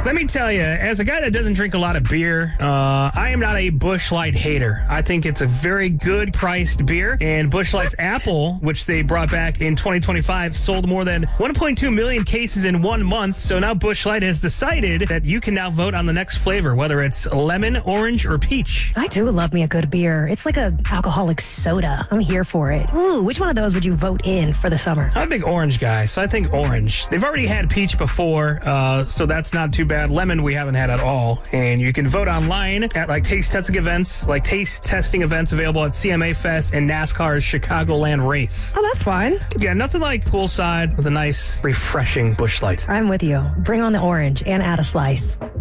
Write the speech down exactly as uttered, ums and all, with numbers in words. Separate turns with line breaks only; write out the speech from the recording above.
Let me tell you, as a guy that doesn't drink a lot of beer, uh, I am not a Busch Light hater. I think it's a very good priced beer, and Busch Light's Apple, which they brought back in twenty twenty-five, sold more than one point two million cases in one month. So now Busch Light has decided that you can now vote on the next flavor, whether it's lemon, orange, or peach.
I do love me a good beer. It's like a alcoholic soda. I'm here for it. Ooh, which one of those would you vote in for the summer?
I'm a big orange guy, so I think orange. They've already had peach before, uh, so that's not too bad. Lemon we haven't had at all. And you can vote online at like taste testing events, like taste testing events available at C M A Fest and NASCAR's Chicagoland race.
Oh, that's fun.
Yeah, nothing like poolside with a nice, refreshing Busch Light.
I'm with you. Bring on the orange and add a slice.